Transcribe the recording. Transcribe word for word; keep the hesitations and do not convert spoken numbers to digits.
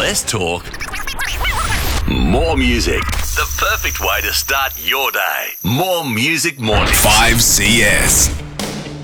Less talk, more music. The perfect way to start your day. More Music Morning. five C S.